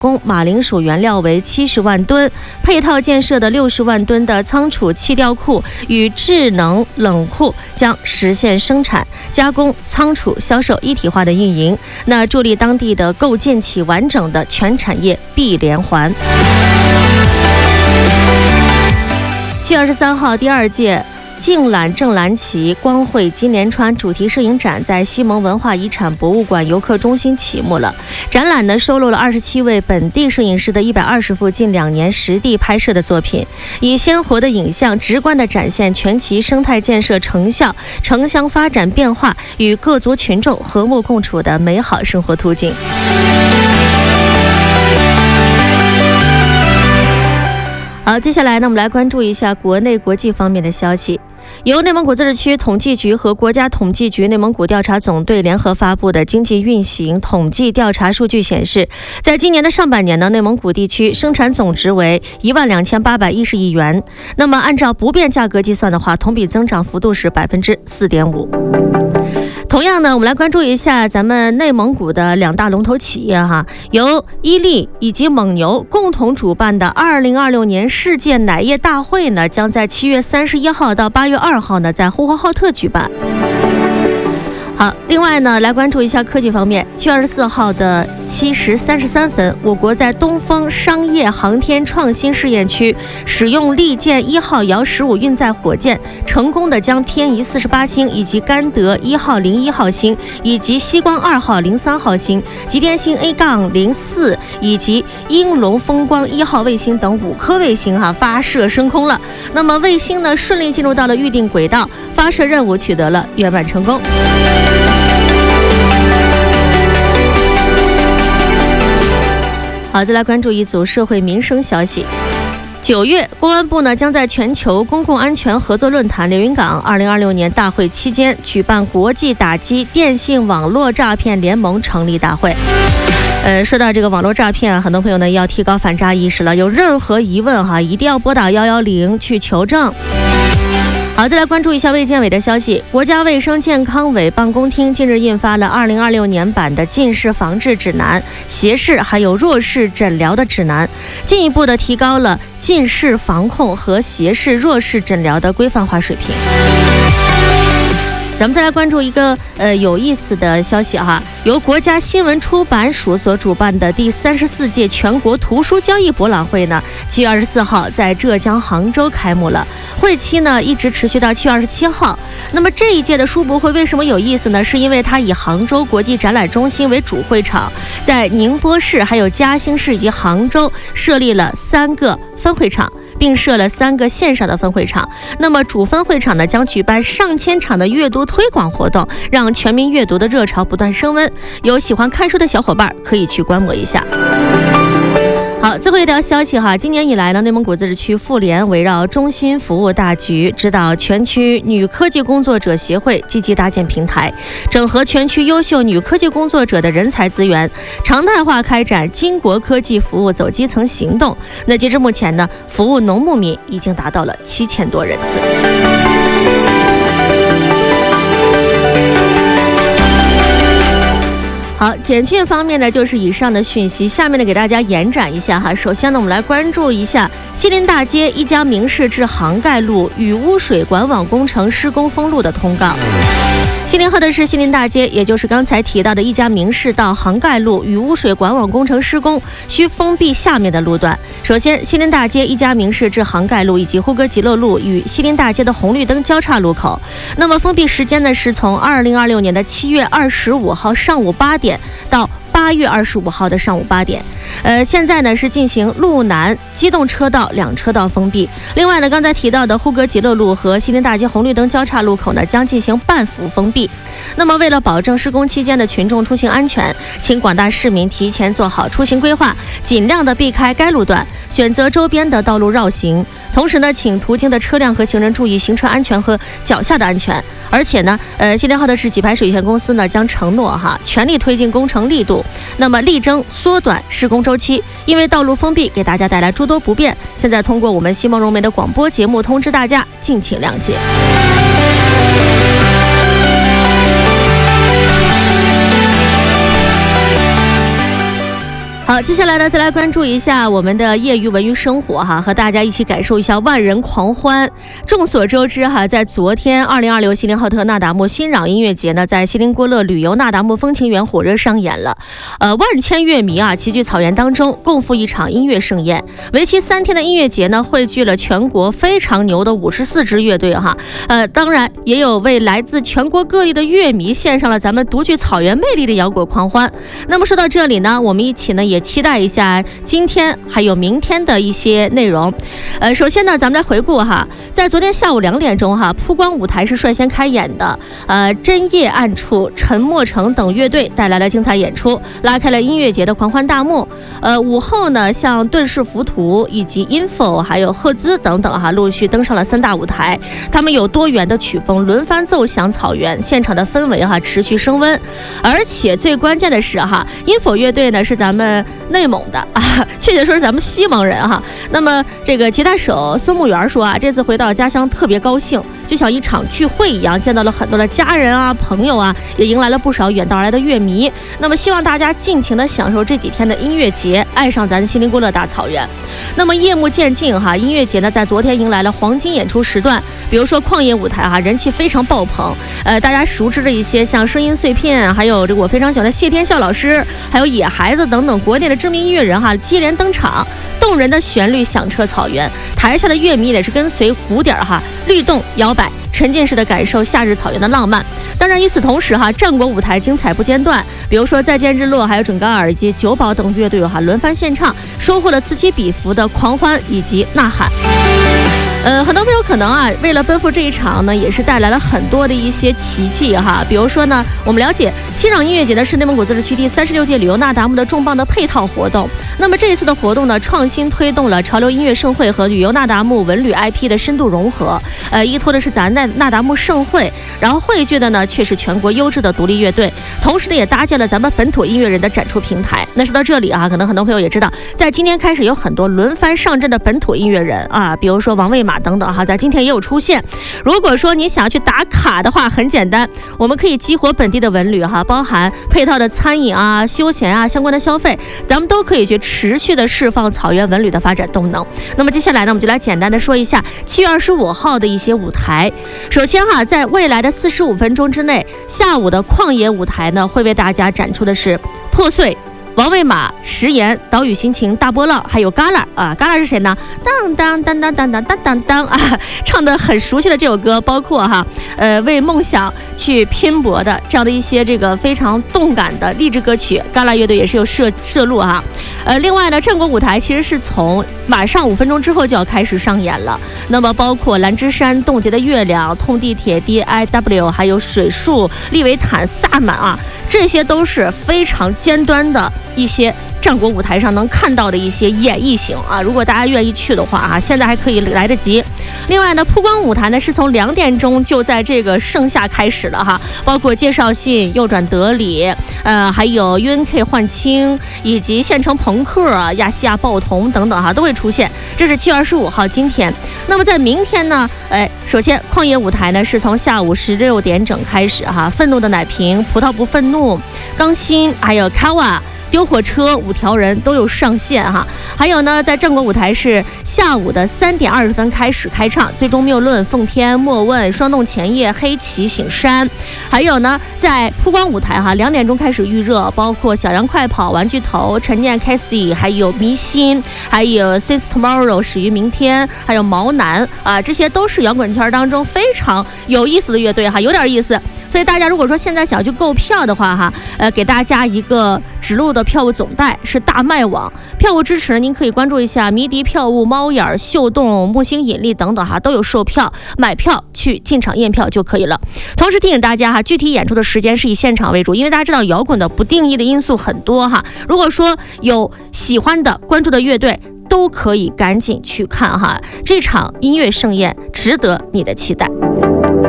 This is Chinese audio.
供马铃薯原料为70万吨，配套建设的60万吨的仓储气调库与智能冷库将实现生产、加工、仓储、销售一体化的运营，那助力当地的构建起完整的全产业闭连环。7月23号，第2届净览正蓝旗光绘金莲川主题摄影展在西蒙文化遗产博物馆游客中心启幕了。展览呢收录了27位本地摄影师的120幅近2年实地拍摄的作品，以鲜活的影像直观地展现全旗生态建设成效、城乡发展变化与各族群众和睦共处的美好生活途径。好，接下来呢，我们来关注一下国内国际方面的消息。由内蒙古自治区统计局和国家统计局内蒙古调查总队联合发布的经济运行统计调查数据显示，在今年的上半年呢，内蒙古地区生产总值为12810亿元。那么按照不变价格计算的话，同比增长幅度是4.5%。同样呢，我们来关注一下咱们内蒙古的2大龙头企业哈，由伊利以及蒙牛共同主办的2026年世界奶业大会呢，将在7月31号到8月2号呢，在呼和浩特举办。好，另外呢，来关注一下科技方面。7月24号的7时33分，我国在东风商业航天创新试验区使用利剑1号遥15运载火箭，成功的将天仪48星以及甘德1号01号星以及西光2号03号星、吉天星 A-04 以及鹰龙风光1号卫星等5颗卫星发射升空了。那么卫星呢顺利进入到了预定轨道，发射任务取得了圆满成功。好，再来关注一组社会民生消息。9月，公安部呢将在全球公共安全合作论坛连云港2026年大会期间举办国际打击电信网络诈骗联盟成立大会。说到这个网络诈骗，很多朋友呢要提高反诈意识了，有任何疑问一定要拨打110去求证。好，再来关注一下卫健委的消息。国家卫生健康委办公厅近日印发了2026年版的近视防治指南、斜视还有弱视诊疗的指南，进一步的提高了近视防控和斜视弱视诊疗的规范化水平。咱们再来关注一个有意思的消息哈，由国家新闻出版署所主办的第34届全国图书交易博览会呢，7月24号在浙江杭州开幕了，会期呢一直持续到7月27号。那么这一届的书博会为什么有意思呢？是因为它以杭州国际展览中心为主会场，在宁波市、还有嘉兴市以及杭州设立了3个分会场，并设了3个线上的分会场。那么主分会场呢将举办上千场的阅读推广活动，让全民阅读的热潮不断升温。有喜欢看书的小伙伴可以去观摩一下。好，最后一条消息哈，今年以来呢，内蒙古自治区妇联围绕中心服务大局，指导全区女科技工作者协会积极搭建平台，整合全区优秀女科技工作者的人才资源，常态化开展金国科技服务走基层行动。那截至目前呢，服务农牧民已经达到了7000多人次。好，简讯方面呢就是以上的讯息，下面呢给大家延展一下哈。首先呢，我们来关注一下西林大街一家名仕至杭盖路与污水管网工程施工封路的通告。西林河的是西林大街，也就是刚才提到的一家名仕到杭盖路与污水管网工程施工，需封闭下面的路段。首先，西林大街一家名仕至杭盖路以及呼格吉勒路与西林大街的红绿灯交叉路口，那么封闭时间呢是从2026年的7月25号上午8点到8月25号的上午8点。现在呢是进行路南机动车道2车道封闭。另外呢，刚才提到的呼格吉勒路和西林大街红绿灯交叉路口呢将进行半幅封闭。那么为了保证施工期间的群众出行安全，请广大市民提前做好出行规划，尽量的避开该路段，选择周边的道路绕行。同时呢，请途经的车辆和行人注意行车安全和脚下的安全。而且呢，西林浩特市给排水有限公司呢将承诺全力推进工程力度，那么力争缩短施工周期。因为道路封闭给大家带来诸多不便，现在通过我们西蒙融媒的广播节目通知大家，敬请谅解。好， 好，接下来呢，再来关注一下我们的业余文娱生活哈，和大家一起感受一下万人狂欢。众所周知哈，在昨天2026锡林浩特纳达慕新壤音乐节呢，在锡林郭勒旅游纳达慕风情园火热上演了。万千乐迷啊齐聚草原当中，共赴一场音乐盛宴。为期3天的音乐节呢，汇聚了全国非常牛的54支乐队哈。当然也有为来自全国各地的乐迷献上了咱们独具草原魅力的摇滚狂欢。那么说到这里呢，我们一起呢也期待一下今天还有明天的一些内容。首先呢，咱们来回顾哈，在昨天下午2点钟哈，曝光舞台是率先开演的。真夜暗处、沉默城等乐队带来了精彩演出，拉开了音乐节的狂欢大幕。午后呢，像顿世浮屠以及 info 还有赫兹等等哈，陆续登上了3大舞台。他们有多元的曲风轮番奏响草原，现场的氛围哈持续升温。而且最关键的是哈，info 乐队呢是咱们内蒙的啊，确切说是咱们西蒙人哈。那么这个吉他手孙木元说啊，这次回到家乡特别高兴，就像一场聚会一样，见到了很多的家人啊、朋友啊，也迎来了不少远道而来的乐迷。那么希望大家尽情的享受这几天的音乐节，爱上咱锡林郭勒大草原。那么夜幕渐近哈，音乐节呢在昨天迎来了黄金演出时段，比如说旷野舞台哈，人气非常爆棚。大家熟知的一些像声音碎片，还有这个我非常喜欢的谢天笑老师，还有野孩子等等国内的知名音乐人哈接连登场，动人的旋律响彻草原，台下的乐迷也是跟随鼓点哈律动摇摆，沉浸式的感受夏日草原的浪漫。当然与此同时哈，战国舞台精彩不间断，比如说再见日落，还有准噶尔以及九宝等乐队哈轮番献唱，收获了此起彼伏的狂欢以及呐喊。很多朋友可能啊，为了奔赴这一场呢，也是带来了很多的一些奇迹哈。比如说呢，我们了解新壤音乐节呢是内蒙古自治区第36届旅游纳达慕的重磅的配套活动。那么这一次的活动呢，创新推动了潮流音乐盛会和旅游纳达慕文旅 IP 的深度融合。依托的是咱纳达慕盛会，然后汇聚的呢却是全国优质的独立乐队，同时呢也搭建了咱们本土音乐人的展出平台。那说到这里啊，可能很多朋友也知道，在今天开始有很多轮番上阵的本土音乐人啊，比如说王卫马等等哈，在今天也有出现。如果说你想要去打卡的话，很简单，我们可以激活本地的文旅哈，包含配套的餐饮啊、休闲啊相关的消费，咱们都可以去持续的释放草原文旅的发展动能。那么接下来呢，我们就来简单的说一下7月25号的一些舞台。首先哈，在未来的45分钟之内，下午的旷野舞台呢，会为大家展出的是破碎、王卫马、食盐、岛屿心情、大波浪，还有嘎啦啊，嘎啦是谁呢？当当当当当当当当当啊，唱的很熟悉的这首歌，包括哈，为梦想去拼搏的这样的一些这个非常动感的励志歌曲，嘎啦乐队也是有摄录哈。另外呢，战国舞台其实是从马上5分钟之后就要开始上演了。那么包括兰芝山、冻结的月亮、痛地铁 DIW， 还有水树、利维坦、萨满啊，这些都是非常尖端的一些战国舞台上能看到的一些演绎型啊，如果大家愿意去的话啊，现在还可以来得及。另外呢，曝光舞台呢是从2点钟就在这个盛夏开始了哈，包括介绍信、右转德里，还有 UNK 焕青以及县城朋克啊、亚细亚报童等等哈都会出现。这是7月25号今天。那么在明天呢，首先旷野舞台呢是从下午16点整开始哈，愤怒的奶瓶、葡萄不愤怒、钢心还有卡瓦、丢火车、5条人都有上线哈。还有呢，在战国舞台是下午的3点20分开始开唱，最终谬论、奉天、莫问、霜冻前夜、黑旗、醒山。还有呢，在曝光舞台哈，2点钟开始预热，包括小羊快跑、玩具头、陈念、Casey， 还有迷心，还有 Since Tomorrow 始于明天，还有毛南啊，这些都是摇滚圈当中非常有意思的乐队哈，有点意思。所以大家如果说现在想要去购票的话哈，给大家一个指路的票务总代是大麦网票务支持呢，您可以关注一下迷笛票务、猫眼、秀动、木星引力等等哈，都有售票，买票去进场验票就可以了。同时提醒大家哈，具体演出的时间是以现场为主，因为大家知道摇滚的不定义的因素很多哈。如果说有喜欢的、关注的乐队，都可以赶紧去看哈，这场音乐盛宴值得你的期待。